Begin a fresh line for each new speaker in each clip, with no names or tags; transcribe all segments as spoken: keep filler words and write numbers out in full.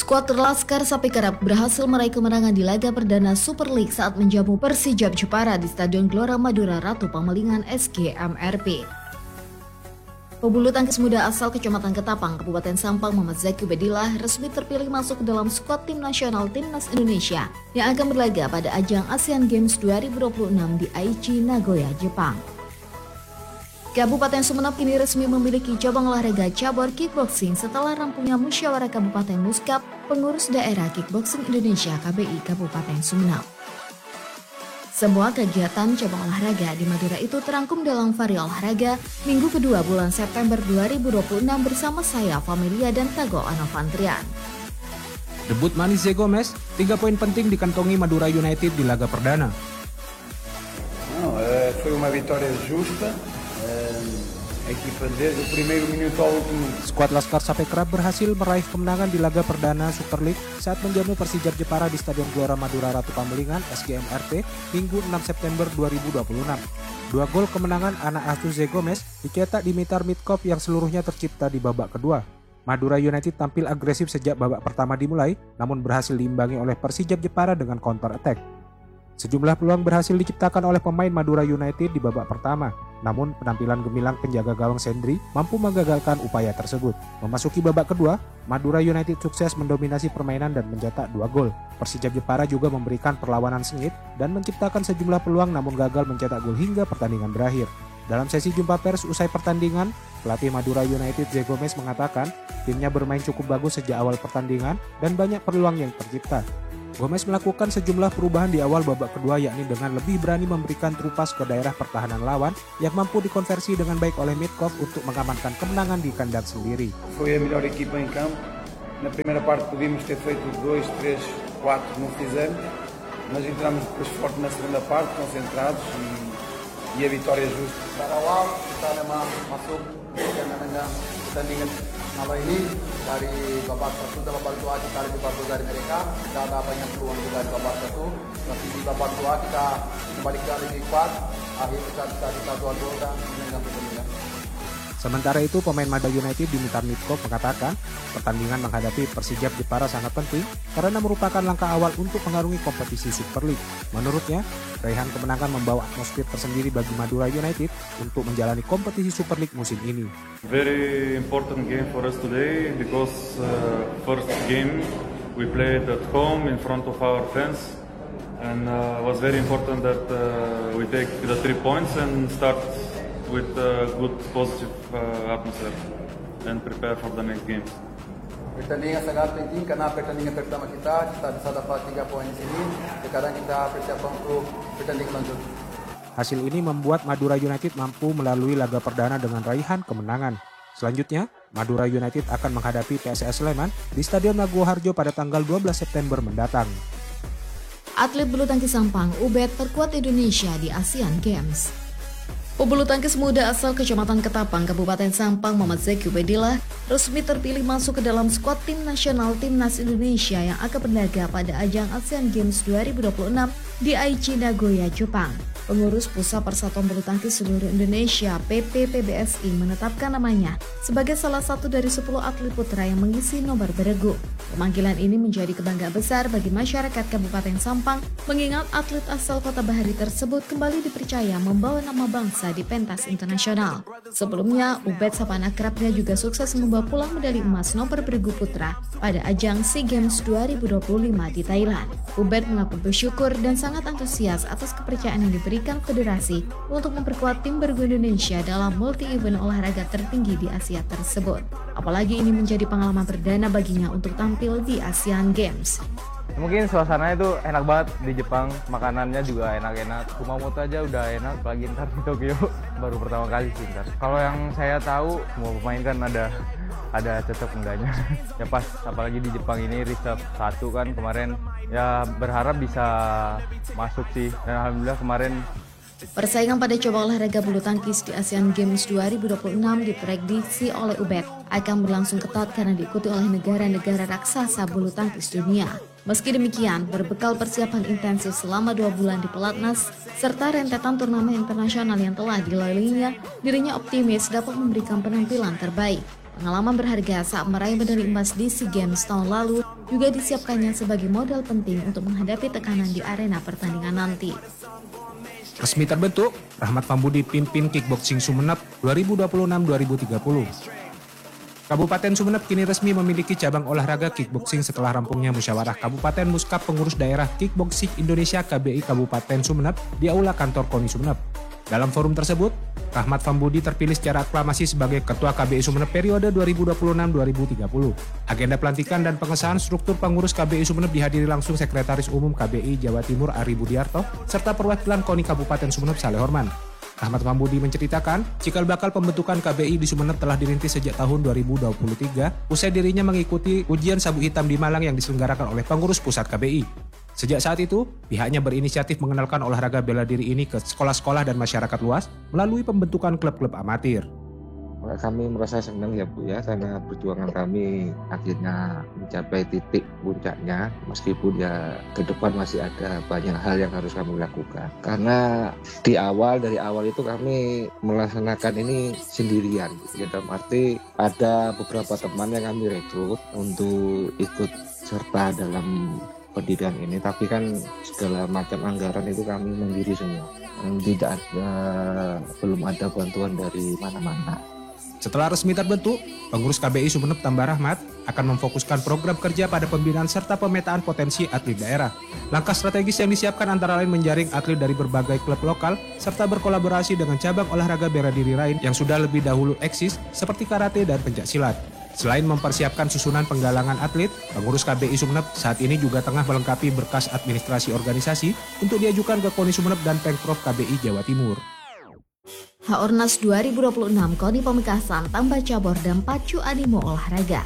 Skuad Laskar Sapi Kerap berhasil meraih kemenangan di laga perdana Super League saat menjamu Persijap Jepara di Stadion Gelora Madura Ratu Pamalingan S G M R P. Pebulu tangkis muda asal Kecamatan Ketapang, Kabupaten Sampang, Muhammad Zaki Ubedillah resmi terpilih masuk ke dalam skuad tim nasional Timnas Indonesia yang akan berlaga pada ajang Asian Games dua ribu dua puluh enam di Aichi, Nagoya, Jepang. Kabupaten Sumeneb kini resmi memiliki cabang olahraga cabur kickboxing setelah rampungnya musyawarah Kabupaten Muskap Pengurus Daerah Kickboxing Indonesia K B I Kabupaten Sumeneb. Semua kegiatan cabang olahraga di Madura itu terangkum dalam vari olahraga minggu kedua bulan September dua ribu dua puluh enam bersama saya, Familia dan Tago Anovantrian.
Debut manis Zé Gomes, tiga poin penting dikantongi Madura United di laga perdana.
Não, é, foi uma vitória justa. A equipa desde o primeiro minuto ao último.
Skuad Laskar Sapi Kerap berhasil meraih kemenangan di laga perdana Super League saat menjamu Persijap Jepara di Stadion Gelora Madura Ratu Pamalingan S G M R P Minggu enam September dua ribu dua puluh enam. Dua gol kemenangan anak asuh Zé Gomes dicetak Dimitar Mitkov yang seluruhnya tercipta di babak kedua. Madura United tampil agresif sejak babak pertama dimulai, namun berhasil diimbangi oleh Persijap Jepara dengan counter attack. Sejumlah peluang berhasil diciptakan oleh pemain Madura United di babak pertama, namun penampilan gemilang penjaga gawang Sendri mampu menggagalkan upaya tersebut. Memasuki babak kedua, Madura United sukses mendominasi permainan dan mencetak dua gol. Persijap Jepara juga memberikan perlawanan sengit dan menciptakan sejumlah peluang namun gagal mencetak gol hingga pertandingan berakhir. Dalam sesi jumpa pers usai pertandingan, pelatih Madura United Zé Gomes mengatakan timnya bermain cukup bagus sejak awal pertandingan dan banyak peluang yang tercipta. Gomes melakukan sejumlah perubahan di awal babak kedua, yakni dengan lebih berani memberikan trupas ke daerah pertahanan lawan yang mampu dikonversi dengan baik oleh Mitkov untuk mengamankan kemenangan di kandang sendiri.
Foi a melhor equipa em campo. Na primeira parte podíamos ter feito dois, três, quatro, não fizemos, mas entramos depois forte na segunda parte, concentrados e, e a vitória é justa.
Dari awal kita memang masuk dengan pertandingan malam ini dari babak satu dan babak dua kita lebih bagus dari mereka. Kita ada banyak peluang juga di babak satu, tapi di babak dua kita kembali ke lebih kuat. Akhirnya kita bisa kita dua gol dan menang pertandingan.
Sementara itu, pemain Madura United Dimitar Mitkov mengatakan pertandingan menghadapi Persijap Jepara sangat penting karena merupakan langkah awal untuk mengarungi kompetisi Super League. Menurutnya, raihan kemenangan membawa atmosfer tersendiri bagi Madura United untuk menjalani kompetisi Super League musim ini.
Very important game for us today because uh, first game we played at home in front of our fans and uh, was very important that uh, we take the three points and start with a good positive uh, atmosphere and prepare for the next games.
Pertandingan sangat penting karena pertandingan pertama kita kita bisa dapat tiga poin di sini. Sekarang kita persiapan untuk pertandingan lanjut.
Hasil ini membuat Madura United mampu melalui laga perdana dengan raihan kemenangan. Selanjutnya, Madura United akan menghadapi P S S Sleman di Stadion Nagoharjo pada tanggal dua belas September mendatang.
Atlet bulu tangkis Sampang, Ubed perkuat Indonesia di Asian Games. Pebulu tangkis muda asal Kecamatan Ketapang, Kabupaten Sampang, Muhammad Zaki Ubedillah resmi terpilih masuk ke dalam skuad tim nasional Timnas Indonesia yang akan berlaga pada ajang Asian Games dua ribu dua puluh enam di Aichi, Nagoya, Jepang. Pengurus Pusat Persatuan Bulu Tangkis Seluruh Indonesia P P P B S I menetapkan namanya sebagai salah satu dari sepuluh atlet putra yang mengisi nobar beregu. Pemanggilan ini menjadi kebanggaan besar bagi masyarakat Kabupaten Sampang mengingat atlet asal Kota Bahari tersebut kembali dipercaya membawa nama bangsa di pentas internasional. Sebelumnya, Ubed sapaan akrabnya juga sukses membawa pulang medali emas nobar beregu putra pada ajang SEA Games dua ribu dua puluh lima di Thailand. Ubed mengaku bersyukur dan sangat antusias atas kepercayaan yang diberikan federasi untuk memperkuat tim beregu Indonesia dalam multi-event olahraga tertinggi di Asia tersebut. Apalagi ini menjadi pengalaman perdana baginya untuk tampil di Asian Games.
Mungkin suasananya itu enak banget di Jepang, makanannya juga enak-enak. Kumamoto aja udah enak, apalagi ntar di Tokyo baru pertama kali sih ntar. Kalau yang saya tahu, semua pemain kan ada ada cocok enggaknya. Ya pas, apalagi di Jepang ini reserve satu kan kemarin, ya berharap bisa masuk sih. Dan alhamdulillah kemarin.
Persaingan pada cabang olahraga bulu tangkis di Asian Games dua ribu dua puluh enam diprediksi oleh Ubed akan berlangsung ketat karena diikuti oleh negara-negara raksasa bulu tangkis dunia. Meski demikian, berbekal persiapan intensif selama dua bulan di pelatnas, serta rentetan turnamen internasional yang telah dilaluinya, dirinya optimis dapat memberikan penampilan terbaik. Pengalaman berharga saat meraih medali emas di SEA Games tahun lalu juga disiapkannya sebagai modal penting untuk menghadapi tekanan di arena pertandingan nanti.
Resmi terbentuk, Rahmat Pambudi pimpin Kickboxing Sumeneb dua ribu dua puluh enam dua ribu tiga puluh. Kabupaten Sumeneb kini resmi memiliki cabang olahraga kickboxing setelah rampungnya musyawarah Kabupaten Muskap Pengurus Daerah Kickboxing Indonesia K B I Kabupaten Sumeneb di Aula Kantor KONI Sumeneb. Dalam forum tersebut, Rahmat Pambudi terpilih secara aklamasi sebagai Ketua K B I Sumeneb periode dua ribu dua puluh enam dua ribu tiga puluh. Agenda pelantikan dan pengesahan struktur pengurus K B I Sumeneb dihadiri langsung Sekretaris Umum K B I Jawa Timur Ari Budiarto serta perwakilan KONI Kabupaten Sumeneb Saleh Horman. Rahmat Pambudi menceritakan, cikal bakal pembentukan K B I di Sumeneb telah dirintis sejak tahun dua ribu dua puluh tiga, usai dirinya mengikuti ujian sabu hitam di Malang yang diselenggarakan oleh pengurus pusat K B I. Sejak saat itu, pihaknya berinisiatif mengenalkan olahraga bela diri ini ke sekolah-sekolah dan masyarakat luas melalui pembentukan klub-klub amatir.
Kami merasa senang ya Bu ya, karena perjuangan kami akhirnya mencapai titik puncaknya, meskipun ya ke depan masih ada banyak hal yang harus kami lakukan. Karena di awal, dari awal itu kami melaksanakan ini sendirian, ya, dalam arti ada beberapa teman yang kami rekrut untuk ikut serta dalam pendirian ini, tapi kan segala macam anggaran itu kami mandiri semua, tidak ada, belum ada bantuan dari mana-mana.
Setelah resmi terbentuk, pengurus K B I Sumeneb tambah Rahmat akan memfokuskan program kerja pada pembinaan serta pemetaan potensi atlet daerah. Langkah strategis yang disiapkan antara lain menjaring atlet dari berbagai klub lokal serta berkolaborasi dengan cabang olahraga bela diri lain yang sudah lebih dahulu eksis seperti karate dan pencaksilat. Selain mempersiapkan susunan penggalangan atlet, pengurus K B I Sumeneb saat ini juga tengah melengkapi berkas administrasi organisasi untuk diajukan ke KONI Sumeneb dan Pengprov K B I Jawa Timur.
Haornas dua ribu dua puluh enam KONI Pamekasan tambah cabur dan pacu animo olahraga.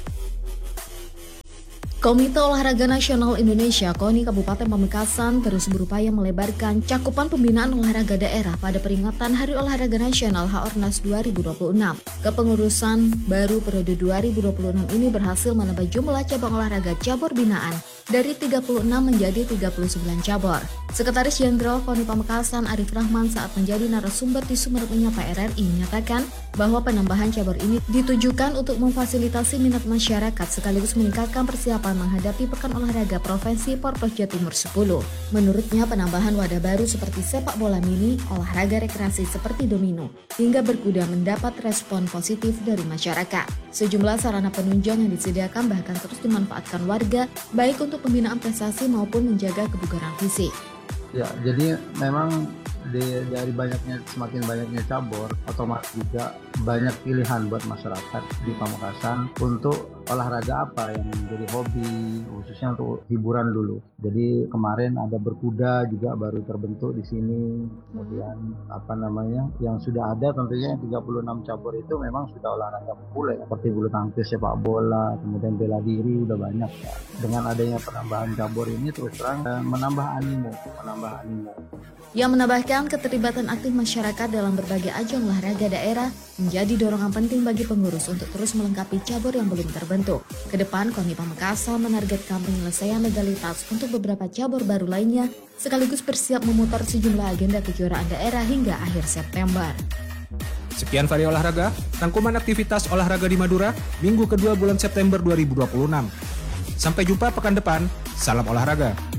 Komite Olahraga Nasional Indonesia KONI Kabupaten Pamekasan terus berupaya melebarkan cakupan pembinaan olahraga daerah pada peringatan Hari Olahraga Nasional Haornas dua ribu dua puluh enam. Kepengurusan baru periode dua ribu dua puluh enam ini berhasil menambah jumlah cabang olahraga cabur binaan dari tiga puluh enam menjadi tiga puluh sembilan cabur. Sekretaris Jenderal KONI Pamekasan Arif Rahman saat menjadi narasumber di Sumeneb Menyapa R R I menyatakan bahwa penambahan cabur ini ditujukan untuk memfasilitasi minat masyarakat sekaligus meningkatkan persiapan menghadapi Pekan Olahraga Provinsi Porpros Jawa Timur sepuluh. Menurutnya penambahan wadah baru seperti sepak bola mini, olahraga rekreasi seperti domino, hingga berkuda mendapat respon positif dari masyarakat. Sejumlah sarana penunjang yang disediakan bahkan terus dimanfaatkan warga baik untuk pembinaan prestasi maupun menjaga kebugaran fisik.
Ya, jadi memang di, dari banyaknya semakin banyaknya cabur, otomatis juga banyak pilihan buat masyarakat di Pamekasan untuk olahraga apa yang menjadi hobi, khususnya untuk hiburan dulu. Jadi kemarin ada berkuda juga baru terbentuk di sini. Kemudian apa namanya, yang sudah ada tentunya tiga puluh enam cabur itu memang sudah olahraga populer seperti bulu tangkis, sepak bola, kemudian bela diri udah banyak ya. Dengan adanya penambahan cabur ini terus terang menambah animo, menambah animo.
Yang menambahkan keterlibatan aktif masyarakat dalam berbagai ajang olahraga daerah menjadi dorongan penting bagi pengurus untuk terus melengkapi cabur yang belum terbentuk. Kedepan KONI Pamekasan menargetkan penyelesaian legalitas untuk beberapa cabur baru lainnya, sekaligus bersiap memutar sejumlah agenda kejuaraan daerah hingga akhir September.
Sekian Varia Olahraga, rangkuman aktivitas olahraga di Madura, minggu kedua bulan September dua ribu dua puluh enam. Sampai jumpa pekan depan, salam olahraga.